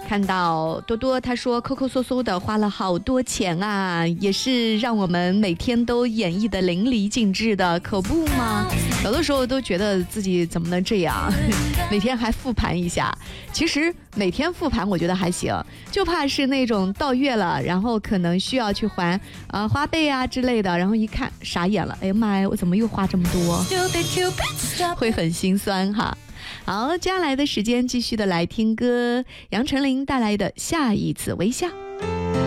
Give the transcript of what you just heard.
看到多多他说抠抠搜搜的花了好多钱啊，也是让我们每天都演绎的淋漓尽致的，可不吗？有的时候都觉得自己怎么能这样，每天还复盘一下。其实每天复盘我觉得还行，就怕是那种到月了，然后可能需要去还花呗啊之类的，然后一看傻眼了，哎呀妈呀，我怎么又花这么多，会很心酸哈。好，接下来的时间继续的来听歌，杨丞琳带来的下一次微笑。